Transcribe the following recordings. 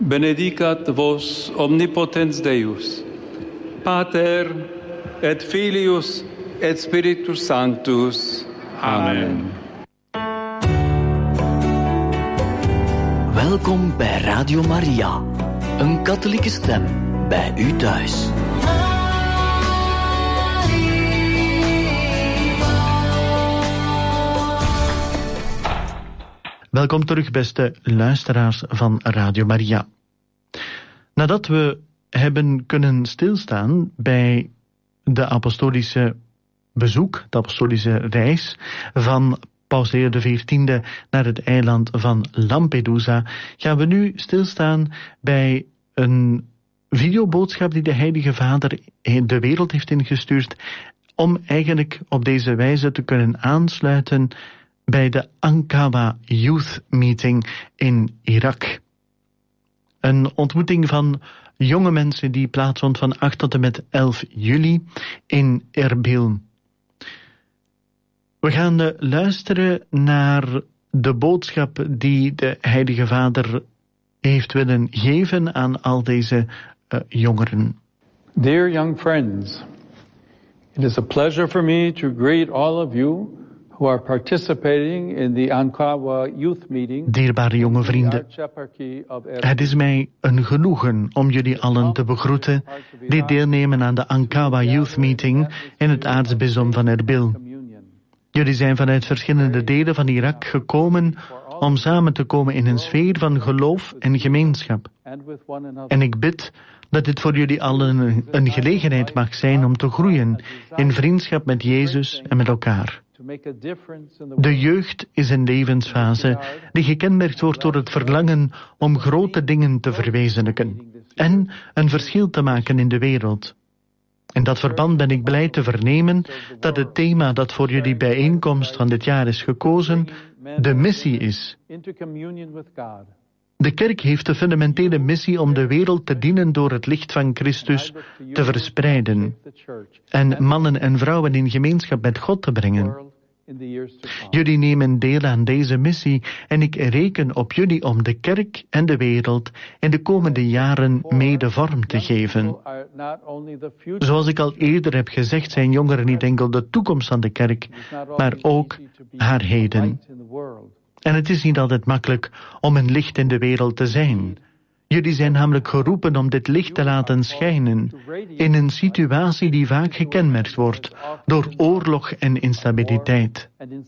benedicat vos omnipotens Deus, Pater et Filius et Spiritus Sanctus. Amen. Welkom bij Radio Maria, een katholieke stem bij u thuis. Welkom terug, beste luisteraars van Radio Maria. Nadat we hebben kunnen stilstaan bij de apostolische bezoek, de apostolische reis van Paus Leo XIV naar het eiland van Lampedusa, gaan we nu stilstaan bij een videoboodschap die de Heilige Vader de wereld heeft ingestuurd, om eigenlijk op deze wijze te kunnen aansluiten bij de Ankawa Youth Meeting in Irak. Een ontmoeting van jonge mensen die plaatsvond van 8 tot en met 11 juli in Erbil. We gaan luisteren naar de boodschap die de Heilige Vader heeft willen geven aan al deze jongeren. Dear young friends, it is a pleasure for me to greet all of you who are participating in the Ankawa Youth Meeting. Dierbare jonge vrienden, het is mij een genoegen om jullie allen te begroeten die deelnemen aan de Ankawa Youth Meeting in het aartsbisdom van Erbil. Jullie zijn vanuit verschillende delen van Irak gekomen om samen te komen in een sfeer van geloof en gemeenschap. En ik bid dat dit voor jullie allen een gelegenheid mag zijn om te groeien in vriendschap met Jezus en met elkaar. De jeugd is een levensfase die gekenmerkt wordt door het verlangen om grote dingen te verwezenlijken en een verschil te maken in de wereld. In dat verband ben ik blij te vernemen dat het thema dat voor jullie bijeenkomst van dit jaar is gekozen, de missie is. De kerk heeft de fundamentele missie om de wereld te dienen door het licht van Christus te verspreiden en mannen en vrouwen in gemeenschap met God te brengen. Jullie nemen deel aan deze missie en ik reken op jullie om de kerk en de wereld in de komende jaren mede vorm te geven. Zoals ik al eerder heb gezegd, zijn jongeren niet enkel de toekomst van de kerk, maar ook haar heden. En het is niet altijd makkelijk om een licht in de wereld te zijn. Jullie zijn namelijk geroepen om dit licht te laten schijnen in een situatie die vaak gekenmerkt wordt door oorlog en instabiliteit.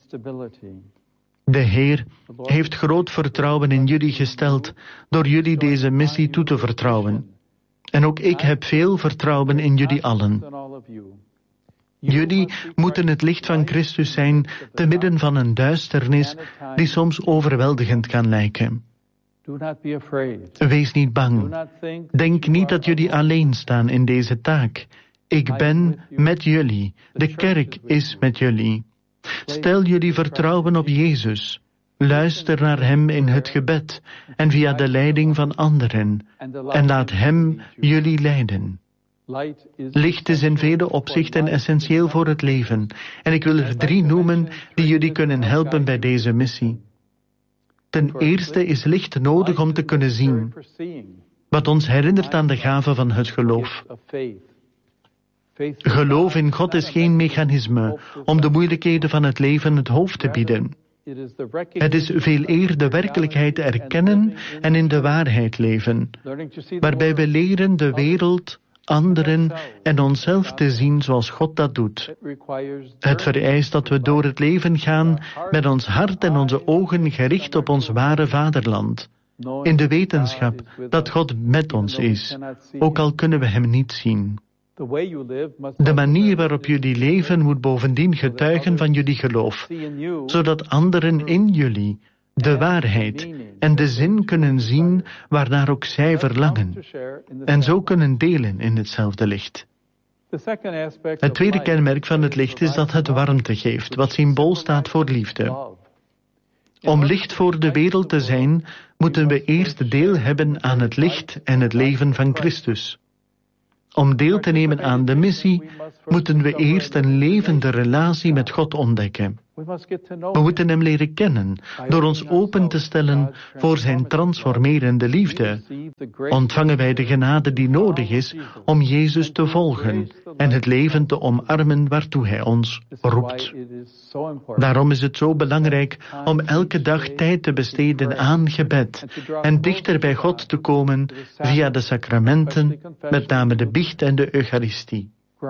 De Heer heeft groot vertrouwen in jullie gesteld door jullie deze missie toe te vertrouwen. En ook ik heb veel vertrouwen in jullie allen. Jullie moeten het licht van Christus zijn te midden van een duisternis die soms overweldigend kan lijken. Wees niet bang. Denk niet dat jullie alleen staan in deze taak. Ik ben met jullie. De kerk is met jullie. Stel jullie vertrouwen op Jezus. Luister naar Hem in het gebed en via de leiding van anderen. En laat Hem jullie leiden. Licht is in vele opzichten essentieel voor het leven. En ik wil er 3 noemen die jullie kunnen helpen bij deze missie. Ten eerste is licht nodig om te kunnen zien, wat ons herinnert aan de gave van het geloof. Geloof in God is geen mechanisme om de moeilijkheden van het leven het hoofd te bieden. Het is veel eer de werkelijkheid erkennen en in de waarheid leven, waarbij we leren de wereld, anderen en onszelf te zien zoals God dat doet. Het vereist dat we door het leven gaan met ons hart en onze ogen gericht op ons ware vaderland, in de wetenschap dat God met ons is, ook al kunnen we Hem niet zien. De manier waarop jullie leven moet bovendien getuigen van jullie geloof, zodat anderen in jullie de waarheid en de zin kunnen zien waarnaar ook zij verlangen, en zo kunnen delen in hetzelfde licht. Het tweede kenmerk van het licht is dat het warmte geeft, wat symbool staat voor liefde. Om licht voor de wereld te zijn, moeten we eerst deel hebben aan het licht en het leven van Christus. Om deel te nemen aan de missie, moeten we eerst een levende relatie met God ontdekken. We moeten hem leren kennen door ons open te stellen voor zijn transformerende liefde. Ontvangen wij de genade die nodig is om Jezus te volgen en het leven te omarmen waartoe hij ons roept. Daarom is het zo belangrijk om elke dag tijd te besteden aan gebed en dichter bij God te komen via de sacramenten, met name de biecht en de Eucharistie.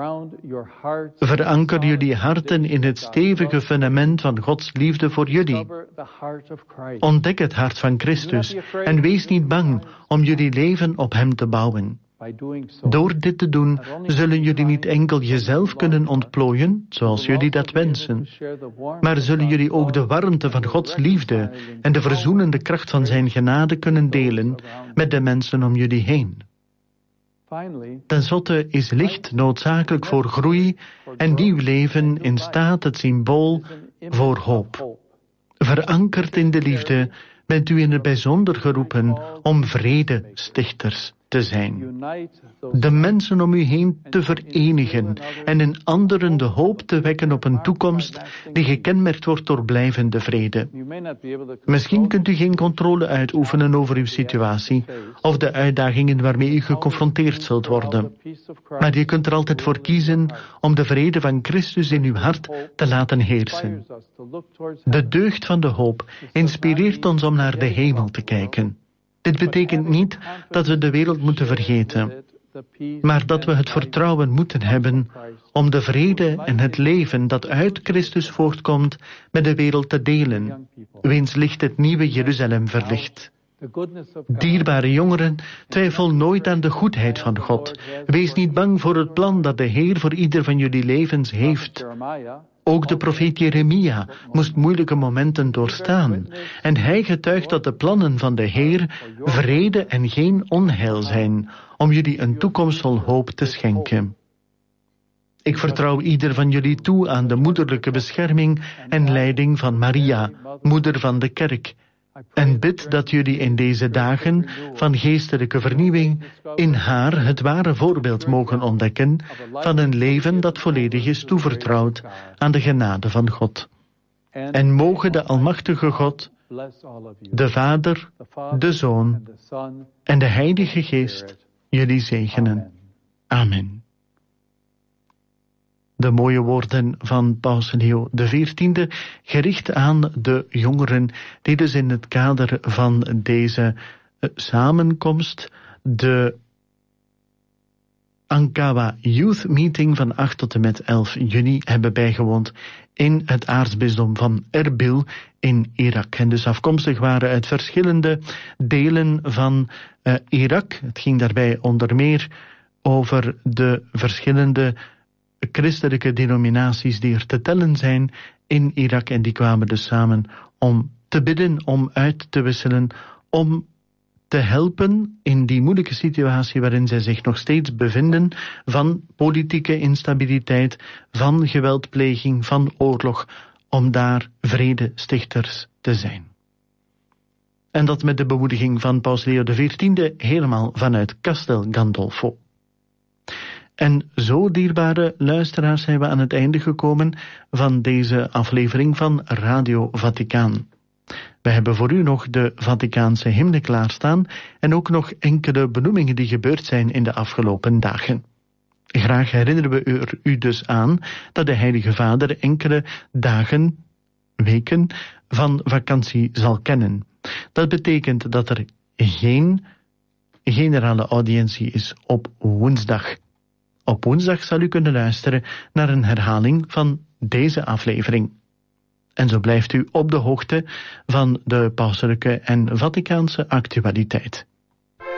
Veranker jullie harten in het stevige fundament van Gods liefde voor jullie. Ontdek het hart van Christus en wees niet bang om jullie leven op hem te bouwen. Door dit te doen zullen jullie niet enkel jezelf kunnen ontplooien, zoals jullie dat wensen, maar zullen jullie ook de warmte van Gods liefde en de verzoenende kracht van zijn genade kunnen delen met de mensen om jullie heen. Ten slotte is licht noodzakelijk voor groei en nieuw leven in staat het symbool voor hoop. Verankerd in de liefde bent u in het bijzonder geroepen om vredestichters te zijn. De mensen om u heen te verenigen en in anderen de hoop te wekken op een toekomst die gekenmerkt wordt door blijvende vrede. Misschien kunt u geen controle uitoefenen over uw situatie of de uitdagingen waarmee u geconfronteerd zult worden. Maar je kunt er altijd voor kiezen om de vrede van Christus in uw hart te laten heersen. De deugd van de hoop inspireert ons om naar de hemel te kijken. Dit betekent niet dat we de wereld moeten vergeten, maar dat we het vertrouwen moeten hebben om de vrede en het leven dat uit Christus voortkomt met de wereld te delen, wiens licht het nieuwe Jeruzalem verlicht. Dierbare jongeren, twijfel nooit aan de goedheid van God. Wees niet bang voor het plan dat de Heer voor ieder van jullie levens heeft. Ook de profeet Jeremia moest moeilijke momenten doorstaan. En hij getuigt dat de plannen van de Heer vrede en geen onheil zijn, om jullie een toekomst vol hoop te schenken. Ik vertrouw ieder van jullie toe aan de moederlijke bescherming en leiding van Maria, moeder van de kerk, en bid dat jullie in deze dagen van geestelijke vernieuwing in haar het ware voorbeeld mogen ontdekken van een leven dat volledig is toevertrouwd aan de genade van God. En mogen de Almachtige God, de Vader, de Zoon en de Heilige Geest jullie zegenen. Amen. De mooie woorden van Paus Leo XIV, gericht aan de jongeren die dus in het kader van deze samenkomst de Ankawa Youth Meeting van 8 tot en met 11 juni hebben bijgewoond in het aartsbisdom van Erbil in Irak. En dus afkomstig waren uit verschillende delen van Irak. Het ging daarbij onder meer over de verschillende christelijke denominaties die er te tellen zijn in Irak, en die kwamen dus samen om te bidden, om uit te wisselen, om te helpen in die moeilijke situatie waarin zij zich nog steeds bevinden, van politieke instabiliteit, van geweldpleging, van oorlog, om daar vredestichters te zijn. En dat met de bemoediging van Paus Leo XIV helemaal vanuit Castel Gandolfo. En zo, dierbare luisteraars, zijn we aan het einde gekomen van deze aflevering van Radio Vaticaan. We hebben voor u nog de Vaticaanse hymne klaarstaan en ook nog enkele benoemingen die gebeurd zijn in de afgelopen dagen. Graag herinneren we u dus aan dat de Heilige Vader enkele dagen, weken van vakantie zal kennen. Dat betekent dat er geen generale audiëntie is op woensdag. Op woensdag zal u kunnen luisteren naar een herhaling van deze aflevering. En zo blijft u op de hoogte van de pauselijke en Vaticaanse actualiteit.